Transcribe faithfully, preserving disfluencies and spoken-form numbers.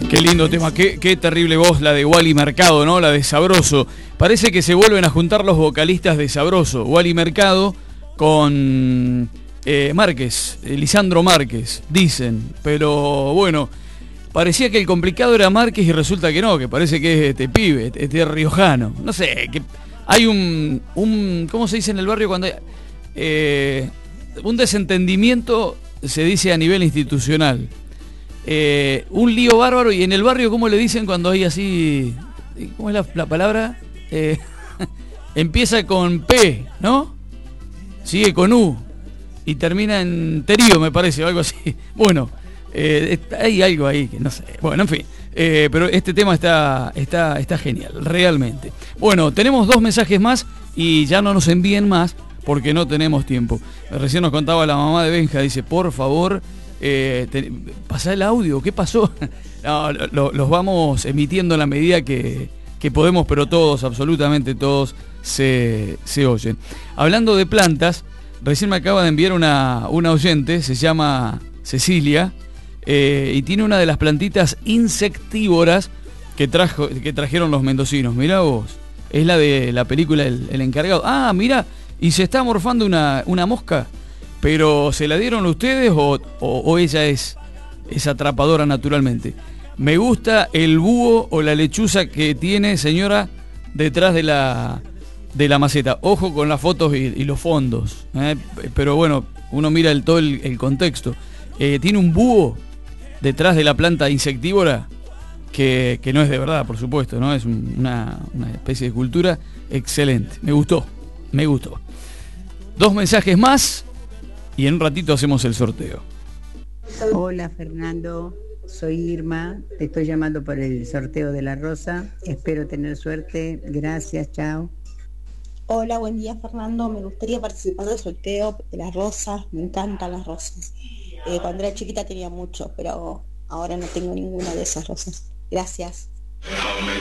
Qué lindo tema, qué, qué terrible voz la de Wally Mercado, ¿no? La de Sabroso. Parece que se vuelven a juntar los vocalistas de Sabroso. Wally Mercado con eh, Márquez, eh, Lisandro Márquez, dicen. Pero bueno, parecía que el complicado era Márquez y resulta que no, que parece que es este pibe, este riojano. No sé, que hay un, un ¿cómo se dice en el barrio cuando hay eh, un desentendimiento? Se dice a nivel institucional. Eh, un lío bárbaro. Y en el barrio, ¿cómo le dicen cuando hay así? ¿Cómo es la, la palabra? Eh, empieza con P, ¿no? Sigue con U y termina en Terío, me parece, o algo así. Bueno, eh, hay algo ahí que no sé. Bueno, en fin. Eh, pero este tema está, está, está genial, realmente. Bueno, tenemos dos mensajes más y ya no nos envíen más porque no tenemos tiempo. Recién nos contaba la mamá de Benja, dice, por favor... Eh, te, pasá el audio, ¿qué pasó? No, lo, los vamos emitiendo en la medida que, que podemos, pero todos, absolutamente todos, se, se oyen. Hablando de plantas, recién me acaba de enviar una, una oyente, se llama Cecilia, eh, y tiene una de las plantitas insectívoras que, trajo, que trajeron los mendocinos. Mirá vos, es la de la película El, el Encargado. Ah, mirá, y se está morfando una, una mosca. ¿Pero se la dieron ustedes o, o, o ella es, es atrapadora naturalmente? Me gusta el búho o la lechuza que tiene, señora, detrás de la, de la maceta. Ojo con las fotos y, y los fondos, ¿eh? Pero bueno, uno mira el, todo el, el contexto. Eh, tiene un búho detrás de la planta insectívora que, que no es de verdad, por supuesto, ¿no? Es una, una especie de escultura excelente. Me gustó, me gustó. Dos mensajes más. Y en un ratito hacemos el sorteo. Hola Fernando, soy Irma, te estoy llamando por el sorteo de la rosa, espero tener suerte, gracias, chao. Hola, buen día Fernando, me gustaría participar del sorteo de las rosas, me encantan las rosas. Eh, cuando era chiquita tenía mucho, pero ahora no tengo ninguna de esas rosas. Gracias.